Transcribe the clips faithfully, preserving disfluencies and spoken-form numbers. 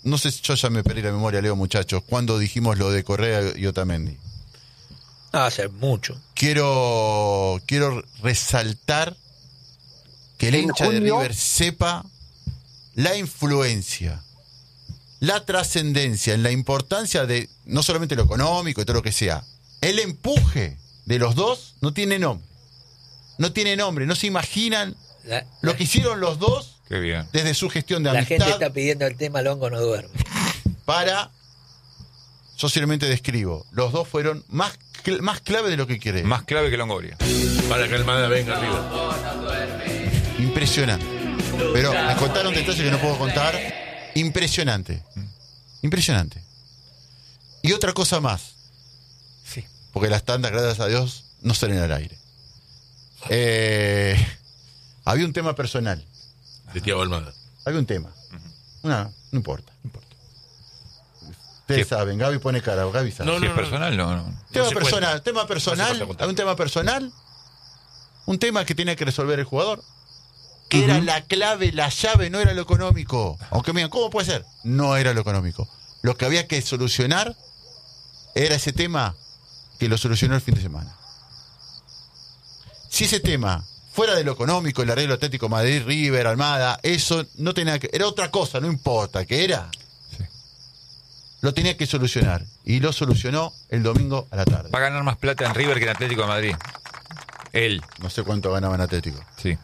no sé si yo ya me perdí la memoria, Leo, muchachos, cuando dijimos lo de Correa y Otamendi. Ah, hace mucho. Quiero, quiero resaltar que el hincha de River sepa la influencia, la trascendencia, en la importancia de no solamente lo económico y todo lo que sea. El empuje de los dos no tiene nombre. No tiene nombre. No se imaginan La, lo la, que hicieron los dos. Qué bien. Desde su gestión de la amistad. La gente está pidiendo el tema Longo no duerme. Para, socialmente describo, los dos fueron más, más clave de lo que creen. Más clave que Longoria. Para que Almada venga arriba. Impresionante. Pero me contaron detalles que no puedo contar. Impresionante. Impresionante. Y otra cosa más. Sí. Porque las tandas, gracias a Dios, no salen al aire. Eh, había un tema personal. De Thiago Almada. Había un tema. Uh-huh. No, no importa. No importa. Ustedes ¿Qué? saben, Gaby pone cara, Gaby sabe. No, Si es personal, no, no. Tema No se personal, cuenta. tema personal, No se hay un tema personal, un tema que tiene que resolver el jugador, que Uh-huh. era la clave, la llave, no era lo económico. Aunque me digan, ¿cómo puede ser? No era lo económico. Lo que había que solucionar era ese tema que lo solucionó el fin de semana. Si ese tema fuera de lo económico, el arreglo Atlético Madrid, River, Almada, eso no tenía que, era otra cosa, no importa, ¿qué era? Sí. Lo tenía que solucionar y lo solucionó el domingo a la tarde. Va a ganar más plata en River que en Atlético de Madrid. Él. No sé cuánto ganaba en Atlético. Sí.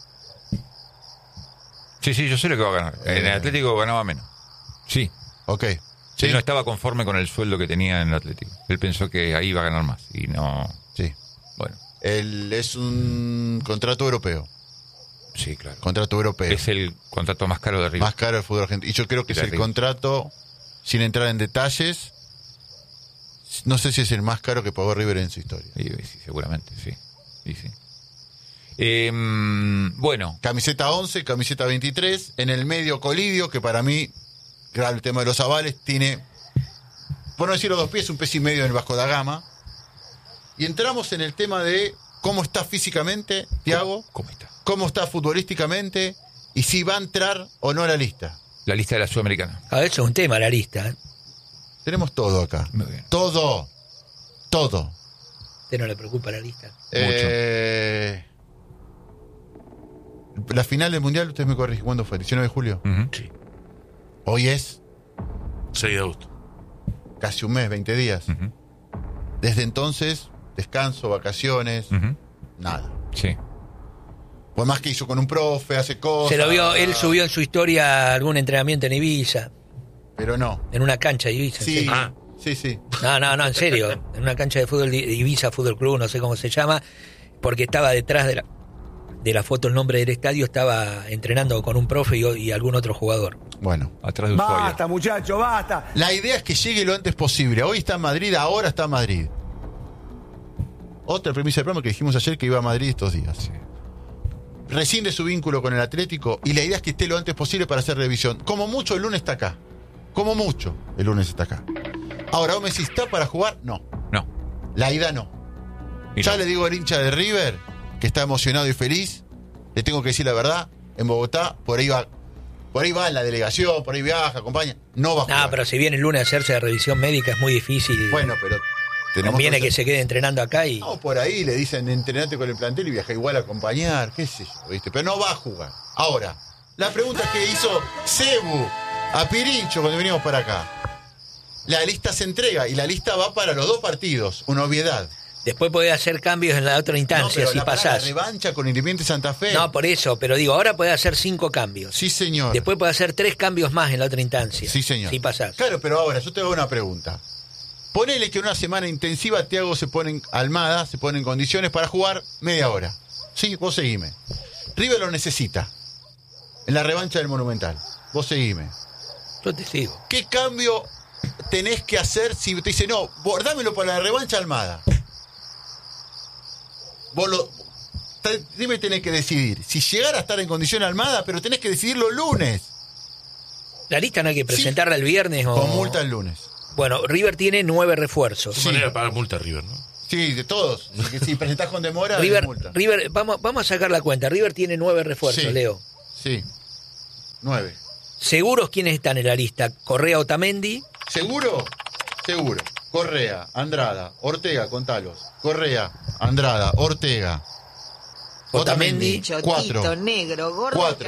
Sí, sí, yo sé lo que va a ganar. En el Eh. Atlético ganaba menos. Sí. Ok. Sí. Él no estaba conforme con el sueldo que tenía en el Atlético. Él pensó que ahí iba a ganar más. Y no. Sí. Bueno. Él es un contrato europeo. Sí, claro. Contrato europeo. Es el contrato más caro de River. Más caro del fútbol argentino. Y yo creo que De es el River. contrato, sin entrar en detalles, no sé si es el más caro que pagó River en su historia. Y, y sí, seguramente, sí. Y sí. Eh, bueno. Camiseta once, camiseta veintitrés. En el medio Colidio, que para mí, claro, el tema de los avales, tiene, por no decir los dos pies, un pez y medio en el Vasco da Gama. Y entramos en el tema de cómo está físicamente Thiago, ¿Cómo está? cómo está futbolísticamente y si va a entrar o no a la lista. La lista de la Sudamericana. A ver, eso es un tema, la lista. ¿eh? Tenemos todo acá. Muy bien. Todo. Todo. ¿A usted no le preocupa la lista? Eh, la final del Mundial, ustedes me corrigen, ¿cuándo fue? ¿diecinueve de julio? Uh-huh. Sí. Hoy es seis de agosto. casi un mes, veinte días. Uh-huh. Desde entonces, descanso, vacaciones, Uh-huh. nada. Sí. Por más que hizo con un profe, hace cosas. Se lo vio, él subió en su historia algún entrenamiento en Ibiza, Pero no. en una cancha de Ibiza. Sí, ¿en Ah. sí, sí. No, no, no, en serio. En una cancha de fútbol de Ibiza Fútbol Club, no sé cómo se llama, porque estaba detrás de la, de la foto, el nombre del estadio, estaba entrenando con un profe y, y algún otro jugador. Bueno. Atrás de Ushuaia. Basta, muchacho, basta. La idea es que llegue lo antes posible. Hoy está en Madrid, ahora está en Madrid. Otra premisa del programa que dijimos ayer que iba a Madrid estos días. Sí. Rescinde su vínculo con el Atlético y la idea es que esté lo antes posible para hacer revisión. Como mucho el lunes está acá. Como mucho el lunes está acá. Ahora, vos me decís, ¿está para jugar? No. No. La ida no. Y Ya no. le digo al hincha de River, que está emocionado y feliz, le tengo que decir la verdad, en Bogotá, por ahí va, por ahí va en la delegación, por ahí viaja, acompaña, no va a jugar. No, pero si viene el lunes a hacerse la revisión médica es muy difícil. Bueno, pero tenemos Conviene cosas- que se quede entrenando acá y... No, por ahí le dicen entrenate con el plantel y viaja igual a acompañar, qué sé yo, ¿viste? Pero no va a jugar. Ahora, la pregunta que hizo Cebu a Pirincho cuando venimos para acá. La lista se entrega y la lista va para los dos partidos, una obviedad. Después podés hacer cambios en la otra No, instancia pero si la, pará, la pasás. revancha con Independiente Santa Fe. No, por eso, pero digo, ahora podés hacer cinco cambios. Sí, señor. Después podés hacer tres cambios más en la otra instancia. Sí, señor. Si pasás. Claro, pero ahora yo te hago una pregunta. Ponele que en una semana intensiva Thiago se pone en Almada, se pone en condiciones para jugar media hora. Sí, vos seguime. River lo necesita. En la revancha del Monumental. Vos seguime. Yo te sigo. ¿Qué cambio tenés que hacer si te dice, no, vos dámelo para la revancha Almada? Vos lo... te- Dime, tenés que decidir. Si llegara a estar en condición Almada, pero tenés que decidirlo el lunes. La lista no hay que presentarla el viernes o... Con multa el lunes. Bueno, River tiene nueve refuerzos. De Sí. manera para multa a River, ¿no? Sí, de todos. Si, si presentás con demora, es River, multa. River, vamos, vamos a sacar la cuenta. River tiene nueve refuerzos, Sí. Leo. Sí. Nueve. ¿Seguros quiénes están en la lista? ¿Correa, Otamendi? ¿Seguro? Seguro. Correa, Andrada, Ortega, contalos. Correa, Andrada, Ortega. Otamendi, Otamendi, cuatro. Chotito, negro, gordo. Cuatro.